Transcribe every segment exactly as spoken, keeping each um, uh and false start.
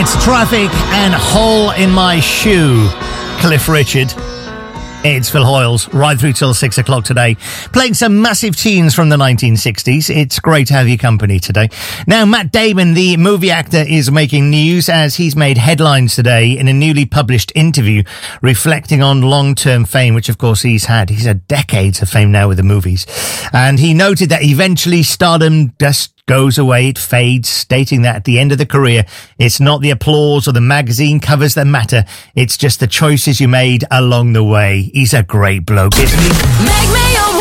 It's Traffic and Hole in My Shoe, Cliff Richard. It's Phil Hoyles, right through till six o'clock today, playing some massive tunes from the nineteen sixties. It's great to have your company today. Now, Matt Damon, the movie actor, is making news as he's made headlines today in a newly published interview reflecting on long-term fame, which of course he's had. He's had decades of fame now with the movies. And he noted that eventually stardom just goes away, it fades, stating that at the end of the career, it's not the applause or the magazine covers that matter, it's just the choices you made along the way. He's a great bloke, isn't he? Make me a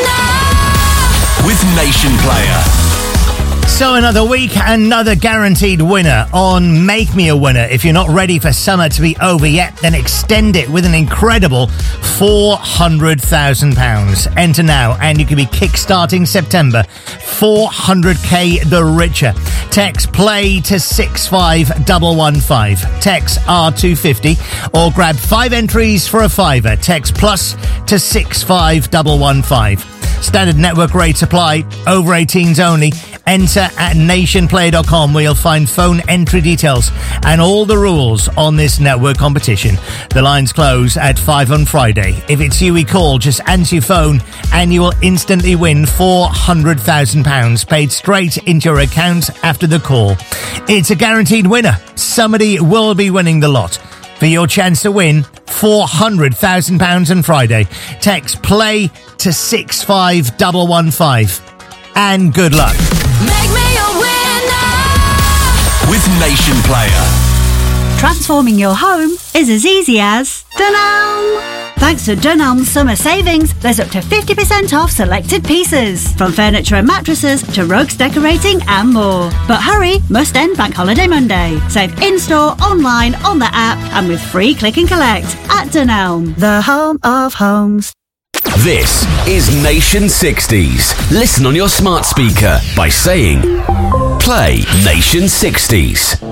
winner with Nation Player. So another week, another guaranteed winner on Make Me a Winner. If you're not ready for summer to be over yet, then extend it with an incredible four hundred thousand pounds. Enter now and you can be kickstarting September four hundred k the richer. Text play to six five one one five. Text R two fifty or grab five entries for a fiver. Text plus to six five one one five. Standard network rates apply. Over eighteens only. Enter at nation player dot com where you'll find phone entry details and all the rules on this network competition. The lines close at five on Friday. If it's you we call, just answer your phone and you will instantly win four hundred thousand pounds paid straight into your account after the call. It's a guaranteed winner. Somebody will be winning the lot. For your chance to win four hundred thousand pounds on Friday, text play to six five one one five. And good luck. Make me a winner with Nation Player. Transforming your home is as easy as Dunelm. Thanks to Dunelm's summer savings, there's up to fifty percent off selected pieces, from furniture and mattresses to rugs, decorating and more. But hurry, must end Bank Holiday Monday. Save in-store, online, on the app and with free click and collect at Dunelm, the home of homes. This is Nation sixties. Listen on your smart speaker by saying, play Nation sixties.